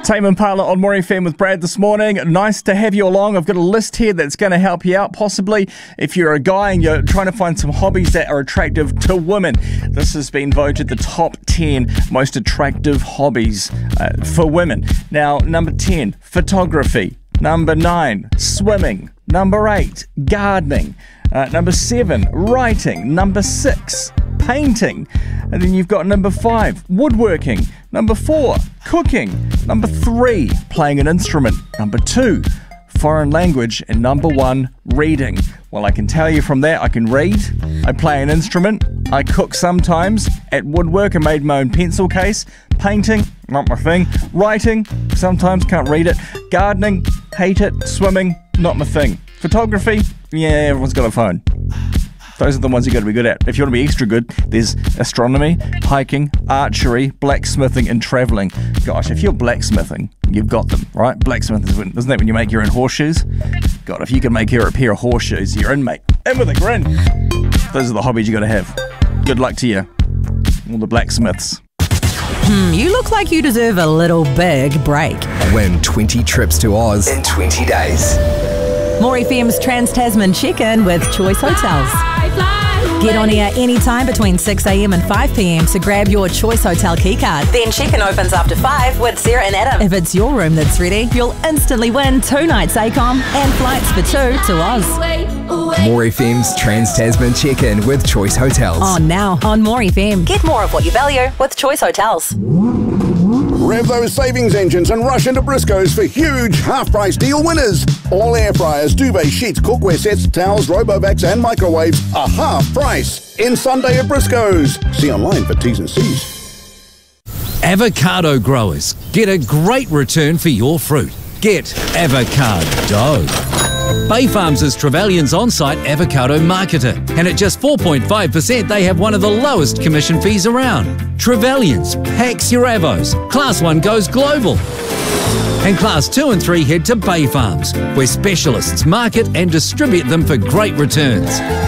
Tame Impala on More FM with Brad this morning. Nice to have you along. I've got a list here that's going to help you out, possibly if you're a guy and you're trying to find some hobbies that are attractive to women. This has been voted the top 10 most attractive hobbies for women. Now, number 10, photography. Number 9, swimming. Number 8, gardening. Number 7, writing. Number 6, painting. And then you've got number 5, woodworking. Number 4, cooking. Number 3, playing an instrument. Number 2, foreign language. And number 1, reading. Well, I can tell you from there, I can read, I play an instrument, I cook sometimes. At woodwork, I made my own pencil case. Painting, not my thing. Writing, sometimes can't read it. Gardening, hate it. Swimming, not my thing. Photography, yeah, everyone's got a phone. Those are the ones you got to be good at. If you want to be extra good, there's astronomy, hiking, archery, blacksmithing, and travelling. Gosh, if you're blacksmithing, you've got them, right? Blacksmithing, isn't that when you make your own horseshoes? God, if you can make your a pair of horseshoes, you're in, mate. In with a grin. Those are the hobbies you got to have. Good luck to you, all the blacksmiths. You look like you deserve a little big break. Win 20 trips to Oz in 20 days. More FM's Trans-Tasman Check-In with Choice Hotels. Get on air anytime between 6 a.m. and 5 p.m. to grab your Choice Hotel keycard. Then check-in opens after 5 with Sarah and Adam. If it's your room that's ready, you'll instantly win 2 nights ACOM and flights for 2 to Oz. More FM's Trans-Tasman Check-In with Choice Hotels. On now on More FM. Get more of what you value with Choice Hotels. Rev those savings engines and rush into Briscoe's for huge half-price deal winners. All air fryers, duvet sheets, cookware sets, towels, Robovacs and microwaves are half price. In Sunday at Briscoe's. See online for T's and C's. Avocado growers, get a great return for your fruit. Get Avocado. Bay Farms is Trevelyan's on-site avocado marketer, and at just 4.5%, they have one of the lowest commission fees around. Trevelyan's packs your avos. Class 1 goes global. And Class 2 and 3 head to Bay Farms, where specialists market and distribute them for great returns.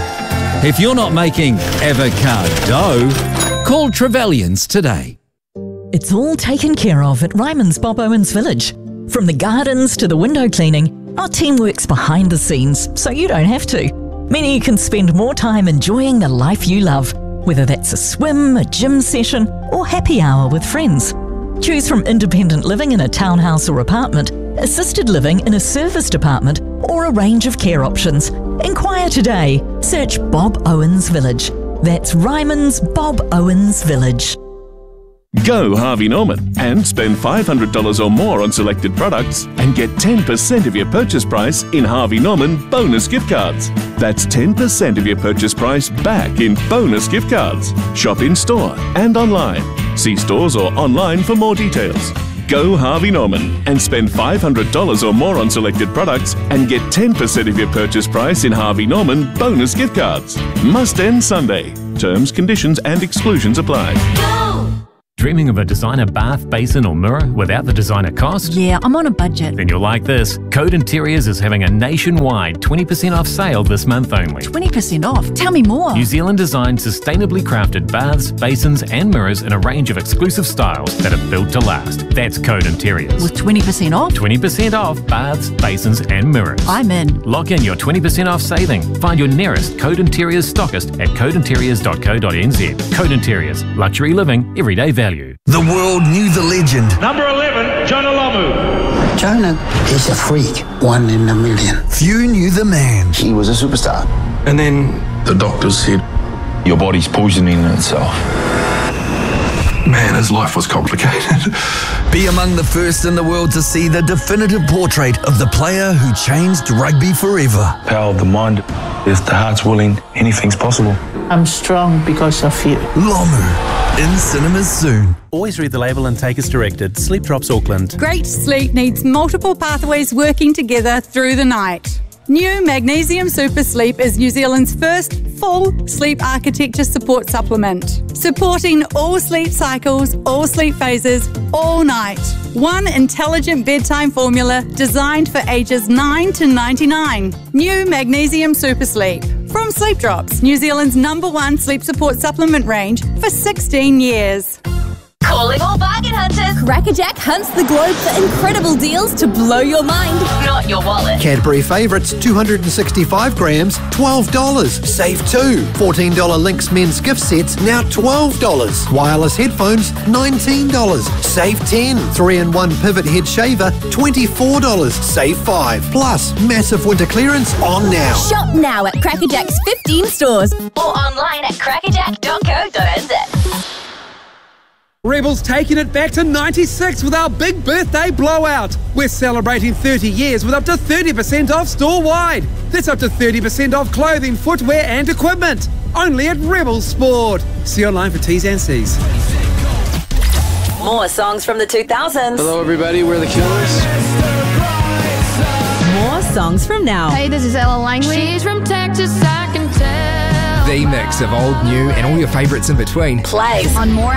If you're not making avocado, call Trevelyan's today. It's all taken care of at Ryman's Bob Owens Village. From the gardens to the window cleaning, our team works behind the scenes, so you don't have to. Meaning you can spend more time enjoying the life you love, whether that's a swim, a gym session, or happy hour with friends. Choose from independent living in a townhouse or apartment, assisted living in a serviced apartment, or a range of care options. Inquire today. Search Bob Owens Village. That's Ryman's Bob Owens Village. Go Harvey Norman and spend $500 or more on selected products and get 10% of your purchase price in Harvey Norman bonus gift cards. That's 10% of your purchase price back in bonus gift cards. Shop in store and online. See stores or online for more details. Go Harvey Norman and spend $500 or more on selected products and get 10% of your purchase price in Harvey Norman bonus gift cards. Must end Sunday. Terms, conditions and exclusions apply. Dreaming of a designer bath, basin or mirror without the designer cost? Yeah, I'm on a budget. Then you'll like this. Code Interiors is having a nationwide 20% off sale this month only. 20% off? Tell me more. New Zealand designed sustainably crafted baths, basins and mirrors in a range of exclusive styles that are built to last. That's Code Interiors. With 20% off? 20% off baths, basins and mirrors. I'm in. Lock in your 20% off saving. Find your nearest Code Interiors stockist at codeinteriors.co.nz. Code Interiors. Luxury living, everyday value. The world knew the legend. Number 11, Jonah Lomu. Jonah is a freak, 1 in a million. Few knew the man. He was a superstar. And then the doctors said, your body's poisoning itself. Man, his life was complicated. Be among the first in the world to see the definitive portrait of the player who changed rugby forever. Power of the mind. If the heart's willing, anything's possible. I'm strong because of you. Lomu. In cinemas soon. Always read the label and take as directed. Sleep Drops Auckland. Great sleep needs multiple pathways working together through the night. New Magnesium Super Sleep is New Zealand's first full sleep architecture support supplement, supporting all sleep cycles, all sleep phases, all night. One intelligent bedtime formula designed for ages 9 to 99. New Magnesium Super Sleep. From Sleep Drops, New Zealand's #1 sleep support supplement range for 16 years. Calling all bargain hunters. Crackerjack hunts the globe for incredible deals to blow your mind, not your wallet. Cadbury Favourites, 265 grams, $12. Save $2. $14 Lynx men's gift sets, now $12. Wireless headphones, $19. Save $10. 3-in-1 pivot head shaver, $24. Save $5. Plus, massive winter clearance on now. Shop now at Crackerjack's 15 stores or online at crackerjack.co.nz. Rebel's taking it back to 96 with our big birthday blowout. We're celebrating 30 years with up to 30% off store-wide. That's up to 30% off clothing, footwear and equipment. Only at Rebel Sport. See online for T's and C's. More songs from the 2000s. Hello everybody, we're the Killers. More songs from now. Hey, this is Ella Langley. She's from Texas, I can tell. The mix of old, new, and all your favourites in between. Plays on More